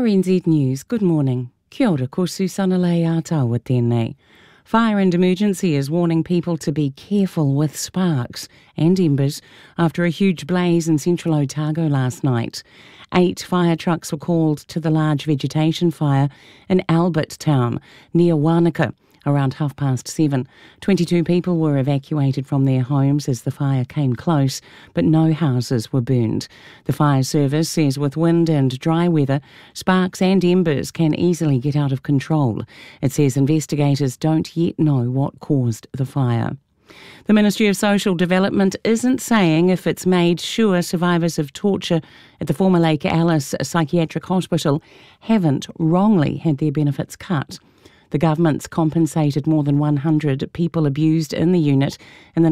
RNZ News, good morning. Kia ora, ko Susana Lei Atawa tēnei. Fire and Emergency is warning people to be careful with sparks and embers after a huge blaze in central Otago last night. 8 fire trucks were called to the large vegetation fire in Albert Town, near Wanaka, around 7:30. 22 people were evacuated from their homes as the fire came close, but no houses were burned. The fire service says with wind and dry weather, sparks and embers can easily get out of control. It says investigators don't yet know what caused the fire. The Ministry of Social Development isn't saying if it's made sure survivors of torture at the former Lake Alice Psychiatric Hospital haven't wrongly had their benefits cut. The government's compensated more than 100 people abused in the unit in the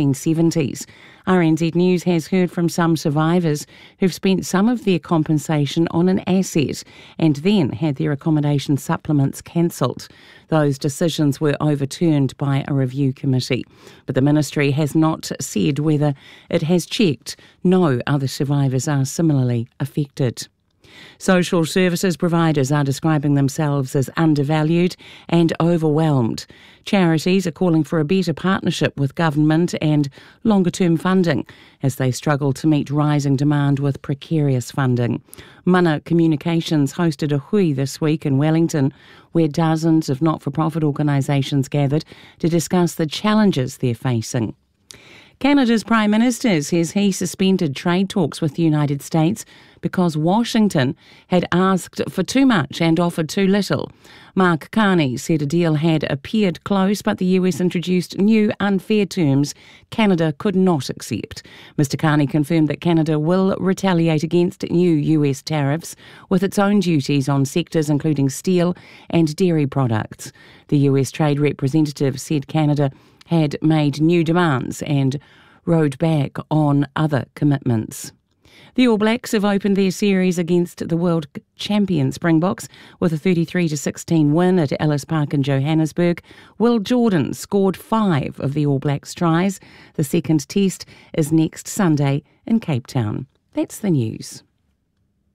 1970s. RNZ News has heard from some survivors who've spent some of their compensation on an asset and then had their accommodation supplements cancelled. Those decisions were overturned by a review committee, but the ministry has not said whether it has checked no other survivors are similarly affected. Social services providers are describing themselves as undervalued and overwhelmed. Charities are calling for a better partnership with government and longer-term funding as they struggle to meet rising demand with precarious funding. Mana Communications hosted a hui this week in Wellington where dozens of not-for-profit organisations gathered to discuss the challenges they're facing. Canada's Prime Minister says he suspended trade talks with the United States because Washington had asked for too much and offered too little. Mark Carney said a deal had appeared close, but the US introduced new unfair terms Canada could not accept. Mr Carney confirmed that Canada will retaliate against new US tariffs with its own duties on sectors including steel and dairy products. The US Trade Representative said Canada had made new demands and rode back on other commitments. The All Blacks have opened their series against the world champion Springboks with a 33-16 win at Ellis Park in Johannesburg. Will Jordan scored 5 of the All Blacks' tries. The second test is next Sunday in Cape Town. That's the news.